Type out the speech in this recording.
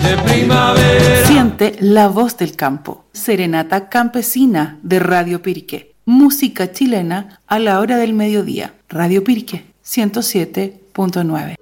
de primavera. Siente la voz del campo. Serenata campesina de Radio Pirque. Música chilena a la hora del mediodía. Radio Pirque 107.9.